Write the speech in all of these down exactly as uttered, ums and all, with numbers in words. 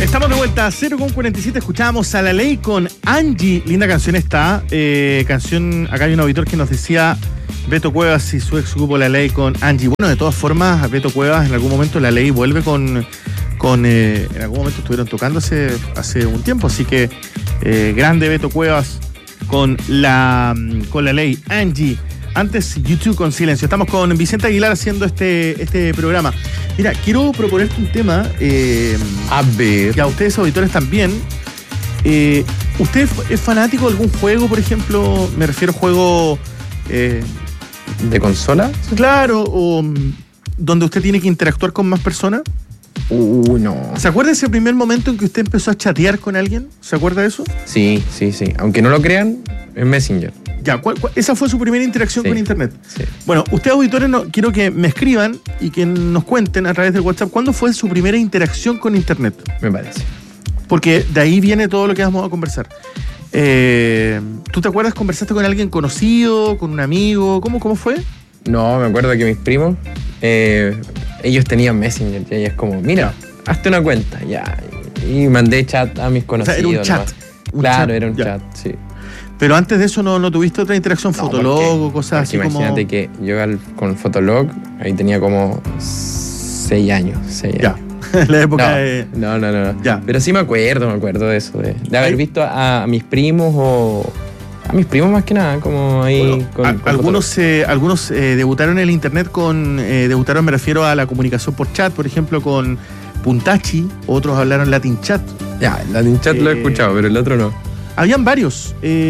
Estamos de vuelta a cero con cuarenta y siete. Escuchábamos a La Ley con Angie. Linda canción esta. Eh, canción, acá hay un auditor que nos decía Beto Cuevas y su ex grupo La Ley con Angie. Bueno, de todas formas, Beto Cuevas en algún momento La Ley vuelve con. con eh, en algún momento estuvieron tocándose hace un tiempo. Así que eh, grande Beto Cuevas con la, con La Ley. Angie. Antes, YouTube con Silencio. Estamos con Vicente Aguilar haciendo este, este programa. Mira, quiero proponerte un tema. Eh, a ver. Y a ustedes, auditores, también. Eh, ¿Usted es fanático de algún juego, por ejemplo? Me refiero a juego... Eh, ¿De consola? Claro, o donde usted tiene que interactuar con más personas. Uh, no. ¿Se acuerda de ese primer momento en que usted empezó a chatear con alguien? ¿Se acuerda de eso? Sí, sí, sí. Aunque no lo crean, es Messenger. Ya, ¿cuál, cuál, esa fue su primera interacción sí, con Internet. Sí. Bueno, ustedes, auditores, no, quiero que me escriban y que nos cuenten a través del WhatsApp cuándo fue su primera interacción con Internet. Me parece. Porque de ahí viene todo lo que vamos a conversar. Eh, ¿Tú te acuerdas? ¿Conversaste con alguien conocido, con un amigo? ¿Cómo, cómo fue? No, me acuerdo que mis primos, eh, ellos tenían Messenger. Y ella es como, mira, hazte una cuenta. Ya. Y mandé chat a mis conocidos. O sea, era un chat. Un claro, chat, era un ya. chat, sí. Pero antes de eso no, no tuviste otra interacción, no, Fotolog o cosas así como... Imagínate que yo al, con Fotolog, ahí tenía como seis años. Seis ya, años. la época no, de... No, no, no. Ya. Pero sí me acuerdo, me acuerdo de eso. De, de haber visto a, a mis primos o... A mis primos más que nada, como ahí... Bueno, con, a, con algunos eh, algunos eh, debutaron en el internet con... Eh, debutaron, me refiero a la comunicación por chat, por ejemplo, con Puntachi. Otros hablaron Latin Chat. Ya, Latin Chat eh, lo he escuchado, pero el otro no. Habían varios.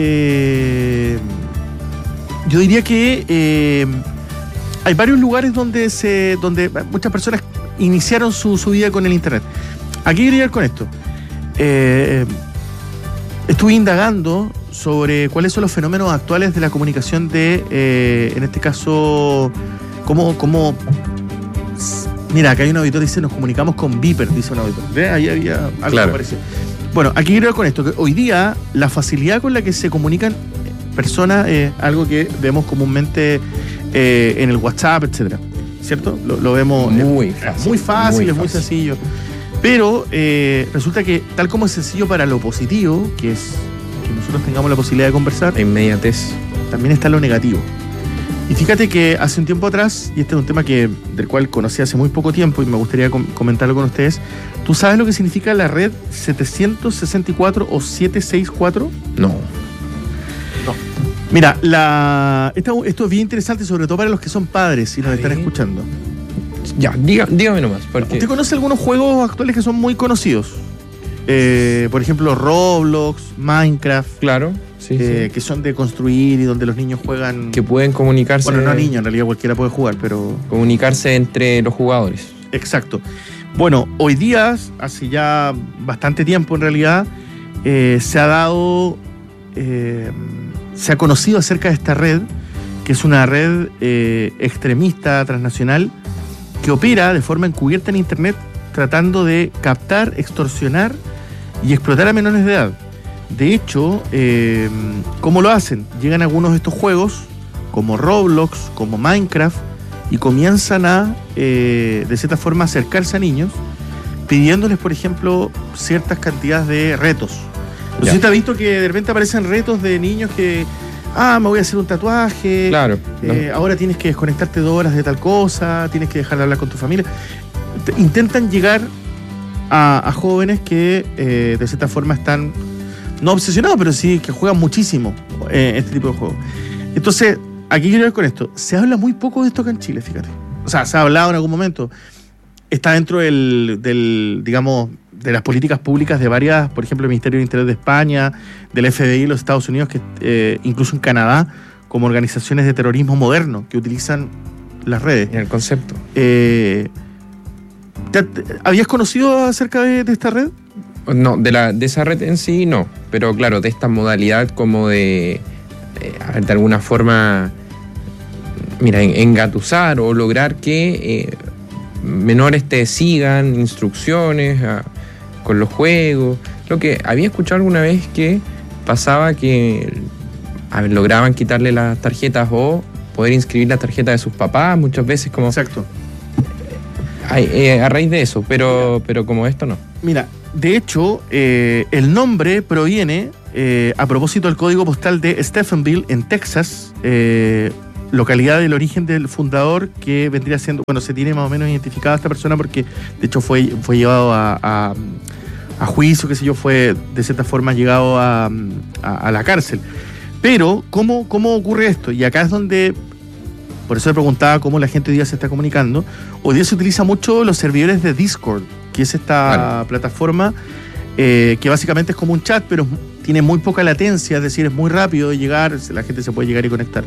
Eh, yo diría que eh, hay varios lugares donde se donde muchas personas iniciaron su, su vida con el internet. Aquí quiero llegar con esto. Eh, estuve indagando sobre cuáles son los fenómenos actuales de la comunicación de, eh, en este caso, cómo, cómo... Mira, acá hay un auditor que dice, nos comunicamos con Viper, dice un auditor. ¿Ve? Ahí había algo claro. que apareció. Bueno, aquí quiero ir con esto, que hoy día la facilidad con la que se comunican personas es algo que vemos comúnmente eh, en el WhatsApp, etcétera, ¿cierto? Lo, lo vemos muy eh, fácil. Muy fácil, muy es muy fácil. sencillo. Pero eh, resulta que tal como es sencillo para lo positivo, que es que nosotros tengamos la posibilidad de conversar, la inmediatez, también está lo negativo. Y fíjate que hace un tiempo atrás, y este es un tema que, del cual conocí hace muy poco tiempo y me gustaría com- comentarlo con ustedes, ¿tú sabes lo que significa la red setecientos sesenta y cuatro o setecientos sesenta y cuatro? No. No. Mira, la, esto, esto es bien interesante, sobre todo para los que son padres y nos están escuchando. Ya, diga, dígame nomás. Porque... ¿Usted conoce algunos juegos actuales que son muy conocidos? Eh, por ejemplo, Roblox, Minecraft. Claro. Sí, eh, sí. Que son de construir y donde los niños juegan... Que pueden comunicarse... Bueno, no niños, en realidad cualquiera puede jugar, pero... Comunicarse entre los jugadores. Exacto. Bueno, hoy día, hace ya bastante tiempo en realidad, eh, se ha dado... Eh, se ha conocido acerca de esta red, que es una red eh, extremista, transnacional, que opera de forma encubierta en Internet, tratando de captar, extorsionar y explotar a menores de edad. De hecho, eh, ¿cómo lo hacen? Llegan algunos de estos juegos, como Roblox, como Minecraft, y comienzan a, eh, de cierta forma, acercarse a niños, pidiéndoles, por ejemplo, ciertas cantidades de retos. No sé si te has visto que de repente aparecen retos de niños que, ah, me voy a hacer un tatuaje, claro, eh, no. ahora tienes que desconectarte dos horas de tal cosa, tienes que dejar de hablar con tu familia. Intentan llegar a, a jóvenes que, eh, de cierta forma, están... no obsesionados, pero sí que juegan muchísimo eh, este tipo de juegos. Entonces, aquí quiero ver con esto. Se habla muy poco de esto acá en Chile, fíjate. O sea, se ha hablado en algún momento. Está dentro del, del digamos, de las políticas públicas de varias, por ejemplo, el Ministerio del Interior de España, del F B I de los Estados Unidos, que eh, incluso en Canadá, como organizaciones de terrorismo moderno que utilizan las redes. En el concepto. Eh, ¿te, te, ¿Habías conocido acerca de, de esta red? No, de, la, de esa red en sí no, pero claro, de esta modalidad como de, de, de alguna forma, mira, engatusar o lograr que eh, menores te sigan instrucciones a, con los juegos. Lo que había escuchado alguna vez que pasaba que a ver, lograban quitarle las tarjetas o poder inscribir la tarjeta de sus papás muchas veces como... Exacto. eh, a raíz de eso, pero, pero como esto no. Mira, de hecho, eh, el nombre proviene eh, a propósito del código postal de Stephenville, en Texas, eh, localidad del origen del fundador, que vendría siendo, bueno, se tiene más o menos identificada a esta persona porque de hecho fue, fue llevado a, a, a juicio, qué sé yo, fue de cierta forma llegado a, a, a la cárcel. Pero, ¿cómo, ¿cómo ocurre esto? Y acá es donde, por eso le preguntaba cómo la gente hoy día se está comunicando. Hoy día se utiliza mucho los servidores de Discord, que es esta claro. plataforma eh, que básicamente es como un chat, pero tiene muy poca latencia, es decir, es muy rápido de llegar, la gente se puede llegar y conectar.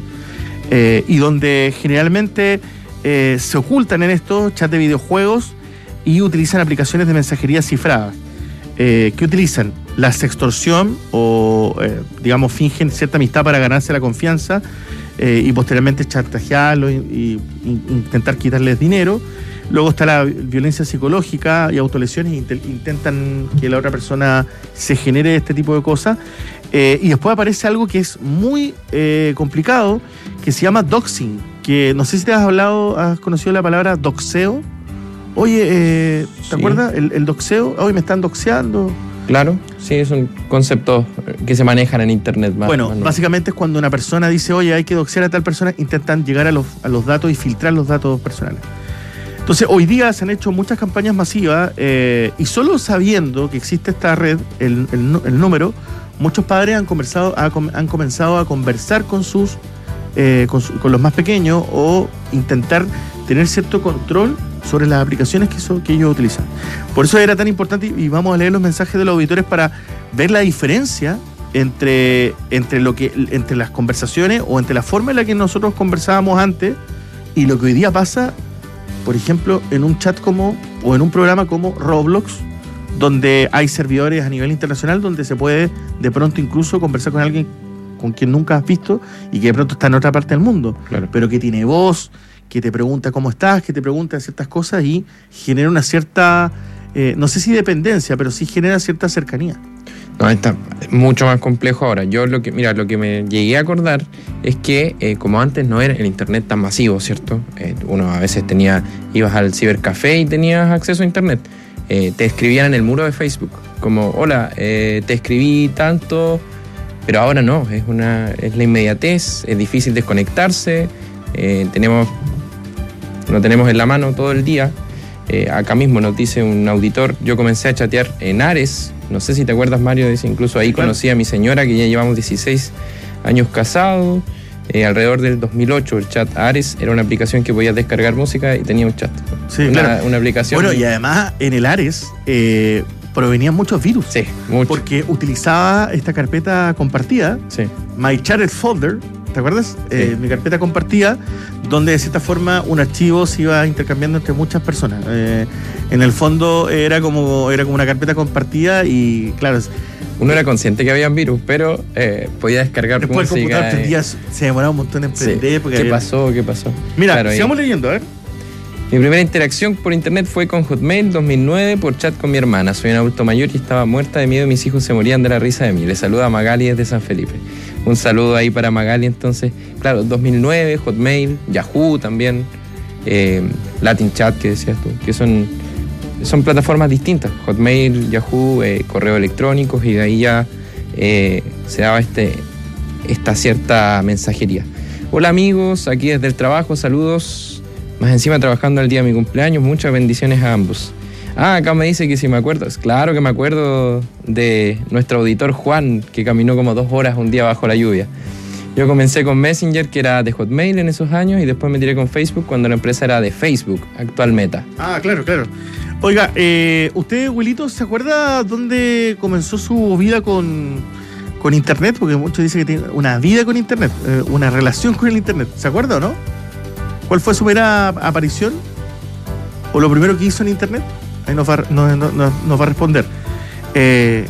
Eh, y donde generalmente eh, se ocultan en estos chats de videojuegos y utilizan aplicaciones de mensajería cifradas. Eh, ¿Qué utilizan? La sextorsión o, eh, digamos, fingen cierta amistad para ganarse la confianza eh, y posteriormente chantajearlo y, y, y intentar quitarles dinero. Luego está la violencia psicológica y autolesiones, intentan que la otra persona se genere este tipo de cosas. Eh, y después aparece algo que es muy eh, complicado, que se llama doxing, que no sé si te has hablado, has conocido la palabra doxeo. Oye, eh, ¿te sí. acuerdas? El, el doxeo, hoy me están doxeando. Claro, sí, es un concepto que se manejan en internet. Más, bueno, más no. básicamente es cuando una persona dice, oye, hay que doxear a tal persona, intentan llegar a los, a los datos y filtrar los datos personales. Entonces, hoy día se han hecho muchas campañas masivas eh, y solo sabiendo que existe esta red, el, el, el número, muchos padres han, conversado, han comenzado a conversar con sus, eh, con, su, con los más pequeños o intentar tener cierto control sobre las aplicaciones que, son, que ellos utilizan. Por eso era tan importante, y vamos a leer los mensajes de los auditores para ver la diferencia entre, entre, lo que, entre las conversaciones o entre la forma en la que nosotros conversábamos antes y lo que hoy día pasa, por ejemplo, en un chat como, o en un programa como Roblox, donde hay servidores a nivel internacional donde se puede de pronto incluso conversar con alguien con quien nunca has visto y que de pronto está en otra parte del mundo, claro. pero que tiene voz, que te pregunta cómo estás, que te pregunta ciertas cosas y genera una cierta, eh, no sé si dependencia, pero sí genera cierta cercanía. No, está mucho más complejo ahora. Yo lo que, mira, lo que me llegué a acordar es que eh, como antes no era el internet tan masivo, ¿cierto? Eh, uno a veces tenía, ibas al cibercafé y tenías acceso a internet. Eh, te escribían en el muro de Facebook, como, hola, eh, te escribí tanto, pero ahora no, es una, es la inmediatez, es difícil desconectarse, eh, tenemos, no tenemos en la mano todo el día. Eh, acá mismo nos dice un auditor, yo comencé a chatear en Ares, no sé si te acuerdas, Mario, dice, incluso ahí claro. conocí a mi señora, que ya llevamos dieciséis años casados. Eh, alrededor del dos mil ocho, el chat Ares era una aplicación que podías descargar música y tenía un chat. Sí, una, claro. una aplicación. Bueno, y además en el Ares eh, provenían muchos virus. Sí, mucho. Porque utilizaba esta carpeta compartida, sí. My Chatted Folder, ¿te acuerdas? Sí. Eh, mi carpeta compartida, donde de cierta forma un archivo se iba intercambiando entre muchas personas. Eh, en el fondo era como, era como una carpeta compartida y claro... Uno era consciente que habían virus, pero eh, podía descargar después música. Después el computador prendía, se demoraba un montón en prender. Sí. Porque ¿Qué había... pasó? ¿Qué pasó? Mira, claro, sigamos ahí. leyendo, a ver. Mi primera interacción por internet fue con Hotmail dos mil nueve por chat con mi hermana. Soy un adulto mayor y estaba muerta de miedo. Mis hijos se morían de la risa de mí. Le saluda a Magali desde San Felipe. Un saludo ahí para Magali. Entonces, claro, dos mil nueve, Hotmail, Yahoo también, eh, Latin Chat que decías tú, que son, son plataformas distintas. Hotmail, Yahoo, eh, correo electrónicos y de ahí ya eh, se daba este, esta cierta mensajería. Hola amigos, aquí desde el trabajo, saludos. Más encima trabajando el día de mi cumpleaños, muchas bendiciones a ambos. Ah, acá me dice que si me acuerdo. Claro que me acuerdo de nuestro auditor Juan, que caminó como dos horas un día bajo la lluvia. Yo comencé con Messenger, que era de Hotmail en esos años, y después me tiré con Facebook cuando la empresa era de Facebook, actual Meta. Ah, claro, claro. Oiga, eh, ¿usted, Wilito, se acuerda dónde comenzó su vida con, con Internet? Porque muchos dicen que tiene una vida con Internet, eh, una relación con el Internet. ¿Se acuerda o no? ¿Cuál fue su primera aparición? ¿O lo primero que hizo en Internet? Ahí nos va, no, no, no, nos va a responder. Eh,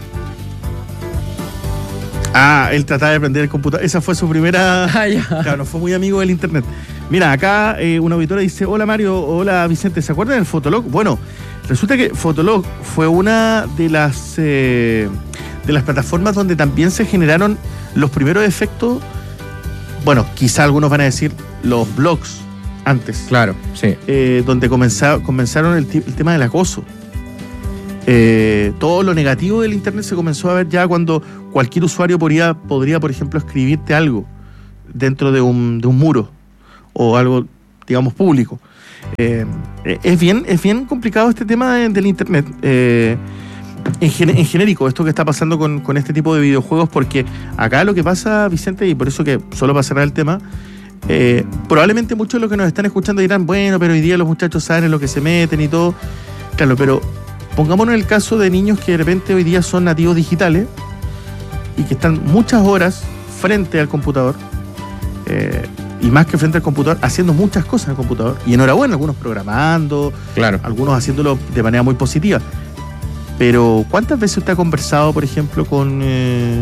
ah, él trataba de aprender el computador. Esa fue su primera... Ah, ya. Claro, no fue muy amigo del Internet. Mira, acá eh, una auditora dice, hola Mario, hola Vicente, ¿se acuerdan del Fotolog? Bueno, resulta que Fotolog fue una de las, eh, de las plataformas donde también se generaron los primeros efectos. Bueno, quizá algunos van a decir los blogs, antes. Claro, sí. Eh, donde comenzá, comenzaron el, el tema del acoso. Eh, todo lo negativo del Internet se comenzó a ver ya cuando cualquier usuario podría, podría por ejemplo, escribirte algo dentro de un, de un muro o algo, digamos, público. Eh, es, bien, es bien complicado este tema de, del Internet. Eh, en, gen, en genérico, esto que está pasando con, con este tipo de videojuegos, porque acá lo que pasa, Vicente, y por eso que solo para cerrar el tema, eh, probablemente muchos de los que nos están escuchando dirán, bueno, pero hoy día los muchachos saben en lo que se meten y todo. Claro, pero pongámonos en el caso de niños que de repente hoy día son nativos digitales y que están muchas horas frente al computador, eh, y más que frente al computador, haciendo muchas cosas en el computador. Y enhorabuena, algunos programando, claro, algunos haciéndolo de manera muy positiva. Pero ¿cuántas veces usted ha conversado, por ejemplo, con, eh,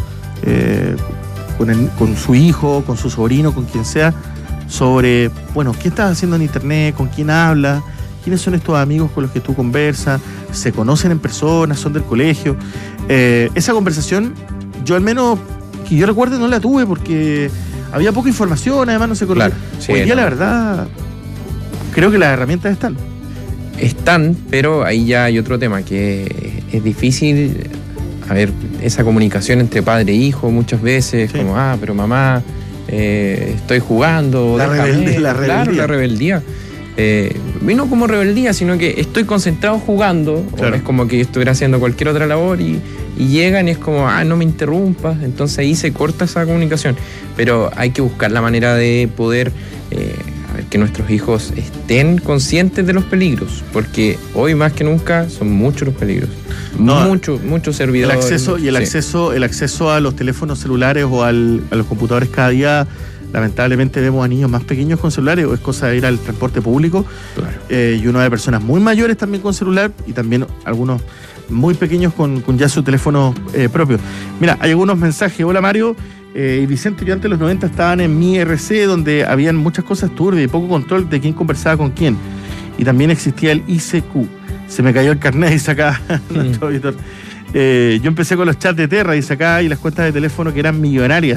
eh, con, el, con su hijo, con su sobrino, con quien sea, sobre, bueno, qué estás haciendo en Internet, con quién hablas, quiénes son estos amigos con los que tú conversas, se conocen en persona, son del colegio? Eh, esa conversación, yo al menos, que yo recuerde, no la tuve porque había poca información, además no se conocía. Claro, sí, hoy día, no. La verdad, creo que las herramientas están. Están, pero ahí ya hay otro tema, que es difícil, a ver, esa comunicación entre padre e hijo muchas veces, sí. Como, ah, pero mamá, eh, estoy jugando. La, rebelde, la rebeldía. Claro, la rebeldía. Eh, y no como rebeldía, sino que estoy concentrado jugando, claro. O es como que yo estuviera haciendo cualquier otra labor y, y llegan y es como, ah, no me interrumpas, entonces ahí se corta esa comunicación. Pero hay que buscar la manera de poder eh, a ver, que nuestros hijos estén conscientes de los peligros, porque hoy más que nunca son muchos los peligros, no, muchos muchos servidores. El acceso y el sí. acceso el acceso a los teléfonos celulares o al, a los computadores cada día. Lamentablemente vemos a niños más pequeños con celulares, o es cosa de ir al transporte público, claro. eh, y uno de personas muy mayores también con celular, y también algunos muy pequeños con, con ya su teléfono eh, propio. Mira, hay algunos mensajes. Hola Mario eh, y Vicente, yo antes de los noventa estaban en mi R C, donde habían muchas cosas turbias y poco control de quién conversaba con quién, y también existía el I C Q. Se me cayó el carnet, dice acá mm. nuestro auditor. Eh, yo empecé con los chats de Terra, dice acá, y las cuentas de teléfono que eran millonarias.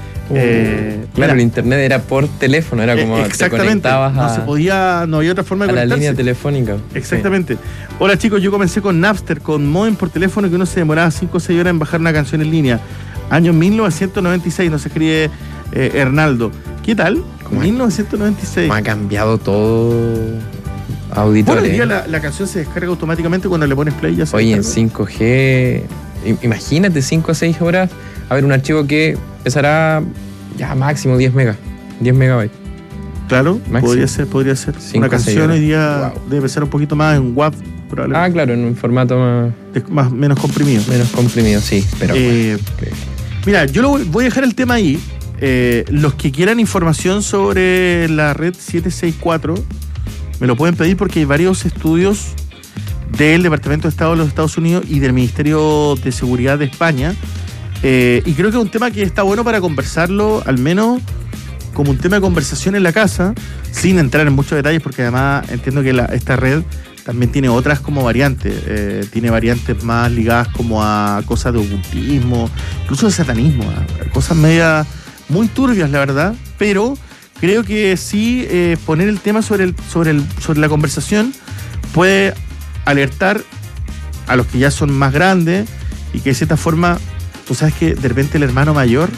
Eh, claro, mira, el internet era por teléfono, era como exactamente, te conectabas a, no se podía, no había otra forma de a conectarse. La línea telefónica. Exactamente. Sí. Hola chicos, yo comencé con Napster, con modem por teléfono, que uno se demoraba cinco o seis horas en bajar una canción en línea. Año mil novecientos noventa y seis, nos escribe eh, Hernaldo. ¿Qué tal? mil novecientos noventa y seis. Me ha cambiado todo, auditores. Bueno, hoy día la, la canción se descarga automáticamente cuando le pones play. Ya se Oye, en cinco G, imagínate cinco o seis horas a ver un archivo que pesará ya máximo diez megas, diez megabytes. Claro, máximo. podría ser, podría ser. Una canción hoy día wow. debe pesar un poquito más en W A V, probablemente. Ah, claro, en un formato más... más menos comprimido. Menos comprimido, sí, pero... Eh, bueno, mira, yo lo voy, voy a dejar el tema ahí. Eh, los que quieran información sobre la red siete seis cuatro, me lo pueden pedir porque hay varios estudios del Departamento de Estado de los Estados Unidos y del Ministerio de Seguridad de España. Eh, y creo que es un tema que está bueno para conversarlo, al menos como un tema de conversación en la casa, sin entrar en muchos detalles, porque además entiendo que la, esta red también tiene otras como variantes. Eh, tiene variantes más ligadas como a cosas de ocultismo, incluso de satanismo, a cosas medias muy turbias, la verdad. Pero creo que sí eh, poner el tema sobre, el, sobre, el, sobre la conversación puede alertar a los que ya son más grandes y que de cierta forma... Tú sabes que de repente el hermano mayor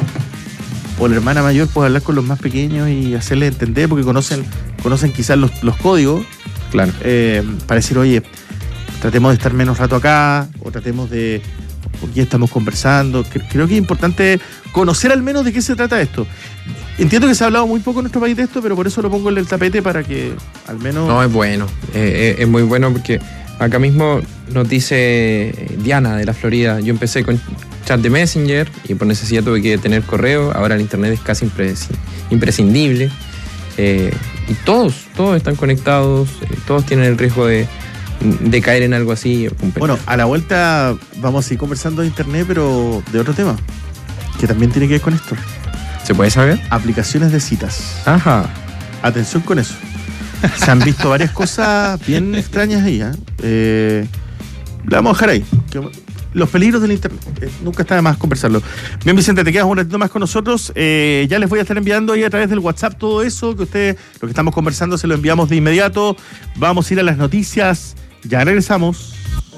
o la hermana mayor puede hablar con los más pequeños y hacerles entender, porque conocen, conocen quizás los, los códigos. Claro. Eh, para decir, oye, tratemos de estar menos rato acá, o tratemos de... ¿Por qué estamos conversando? Creo que es importante conocer al menos de qué se trata esto. Entiendo que se ha hablado muy poco en nuestro país de esto, pero por eso lo pongo en el tapete para que al menos... No, es bueno. Eh, es muy bueno porque acá mismo nos dice Diana de la Florida. Yo empecé con chat de Messenger y por necesidad tuve que tener correo. Ahora el internet es casi imprescindible. Eh, y todos, todos están conectados, eh, todos tienen el riesgo de, de caer en algo así. Bueno, a la vuelta vamos a ir conversando de internet, pero de otro tema, que también tiene que ver con esto. ¿Se puede saber? Aplicaciones de citas. Ajá. Atención con eso. Se han visto varias cosas bien extrañas ahí, ¿eh? Eh, la vamos a dejar ahí. los peligros del Internet. Eh, nunca está de más conversarlo. Bien, Vicente, te quedas un ratito más con nosotros. Eh, ya les voy a estar enviando ahí a través del WhatsApp todo eso que ustedes, lo que estamos conversando, se lo enviamos de inmediato. Vamos a ir a las noticias. Ya regresamos.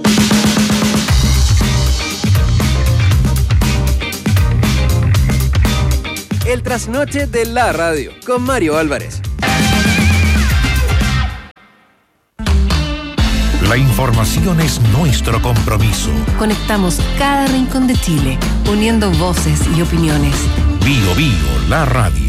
El trasnoche de la radio con Mario Álvarez. La información es nuestro compromiso. Conectamos cada rincón de Chile, uniendo voces y opiniones. Bio Bio, la radio.